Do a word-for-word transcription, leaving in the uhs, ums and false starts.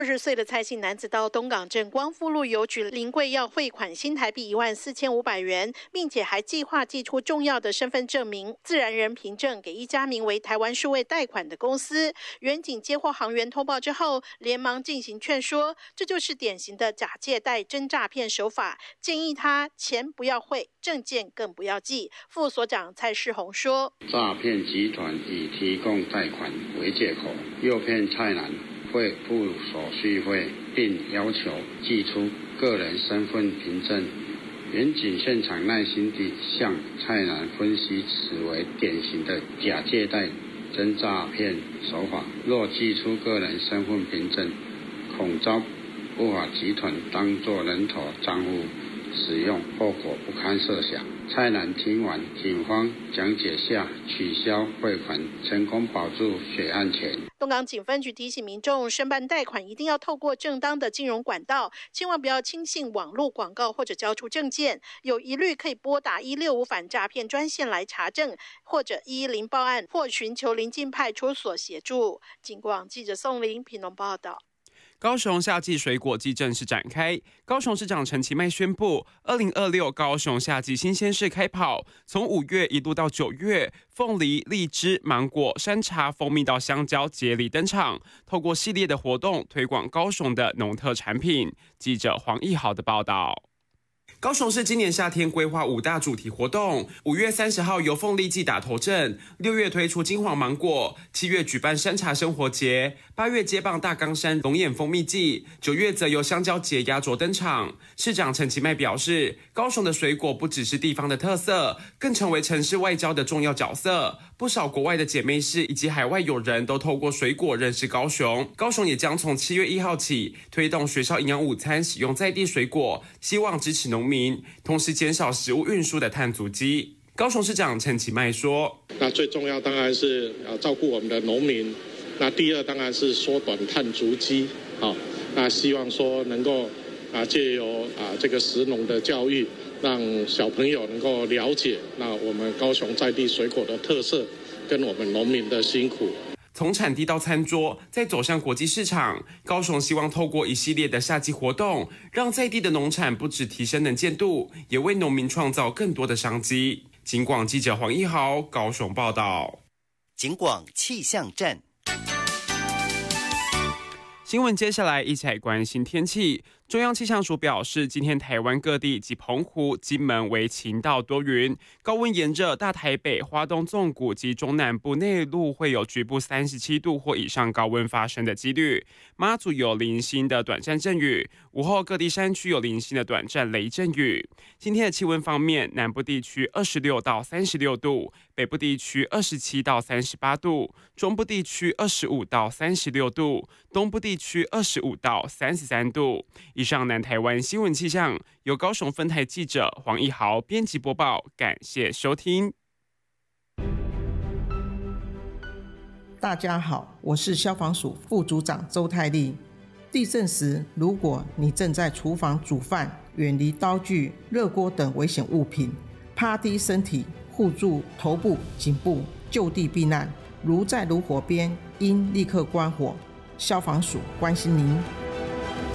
二十岁的蔡姓男子到东港镇光复路邮局临柜要汇款新台币一万四千五百元，并且还计划寄出重要的身份证明、自然人凭证给一家名为台湾数位贷款的公司。远警接获行员通报之后，连忙进行劝说，这就是典型的假借贷真诈骗手法，建议他钱不要汇，证件更不要寄。副所长蔡世宏说， 诈骗集团以提供贷款为借口，诱骗蔡男会付手续费，并要求寄出个人身份凭证。远警现场耐心地向蔡男分析，此为典型的假借贷真诈骗手法。若寄出个人身份凭证，恐遭不法集团当作人头账户使用，后果不堪设想。蔡男听完警方讲解下，取消汇款，成功保住血案钱。 东港警分局提醒民众，申办贷款一定要透过正当的金融管道，千万不要轻信网络广告或者交出证件。有疑虑可以拨打一六五反诈骗专线来查证，或者一一零报案，或寻求邻近派出所协助。警广记者宋玲屏东报道。 高雄夏季水果季正式展开，高雄市长陈其迈宣布，二零二六高雄夏季新鲜市开跑，从五月一路到九月，凤梨、荔枝、芒果、山茶、蜂蜜到香蕉接力登场，透过系列的活动推广高雄的农特产品。记者黄义豪的报道。高雄市今年夏天规划五大主题活动，五月三十号由凤梨季打头阵，六月推出金黄芒果，七月举办山茶生活节，八月接棒大冈山龙眼蜂蜜季，九月则由香蕉节压轴登场。市长陈其迈表示，高雄的水果不只是地方的特色，更成为城市外交的重要角色。不少国外的姐妹市以及海外友人都透过水果认识高雄。高雄也将从七月一号起推动学校营养午餐使用在地水果，希望支持农民，同时减少食物运输的碳足迹。高雄市长陈其迈说， 那最重要当然是要照顾我们的农民，那第二当然是缩短碳足迹。好，那希望说能够啊借由啊这个食农的教育，让小朋友能够了解那我们高雄在地水果的特色跟我们农民的辛苦。 从产地到餐桌，再走向国际市场，高雄希望透过一系列的夏季活动，让在地的农产不只提升能见度，也为农民创造更多的商机。警广记者黄一豪高雄报道。 警广气象站。 新闻接下来一起来关心天气。中央气象署表示，今天台湾各地及澎湖、金门为晴到多云，高温炎热，大台北、花东纵谷及中南部内陆会有局部三十七度或以上高温发生的几率。马祖有零星的短暂阵雨，午后各地山区有零星的短暂雷阵雨。今天的气温方面，南部地区二十六到三十六度，北部地区二十七到三十八度，中部地区二十五到三十六度，东部地区二十五到三十三度。以上南台湾新闻气象由高雄分台记者黄一豪编辑播报，感谢收听。 大家好，我是消防署副组长周泰丽。地震时，如果你正在厨房煮饭，远离刀具、热锅等危险物品，趴低身体，护住头部、颈部，就地避难。如在炉火边，应立刻关火。消防署关心您。